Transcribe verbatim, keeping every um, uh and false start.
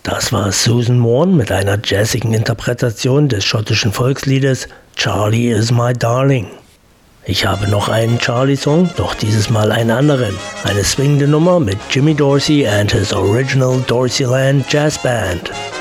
Das war Susan Morn mit einer jazzigen Interpretation des schottischen Volksliedes Charlie is my darling. Ich habe noch einen Charlie-Song, doch dieses Mal einen anderen. Eine swingende Nummer mit Jimmy Dorsey and his original Dorseyland Jazz Band.